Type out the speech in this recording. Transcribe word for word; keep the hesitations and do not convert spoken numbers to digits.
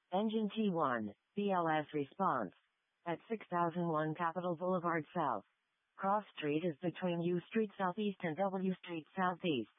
Engine T one, B L S response. At six thousand one Capitol Boulevard South. Cross Street is between U Street Southeast and W Street Southeast.